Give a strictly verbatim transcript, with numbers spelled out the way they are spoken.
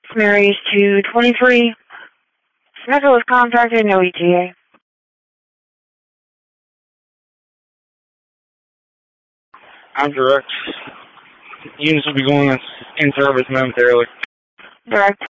Mary's two twenty-three. Smithville was contacted, no E T A. I'm direct. Units will be going in service momentarily. Direct.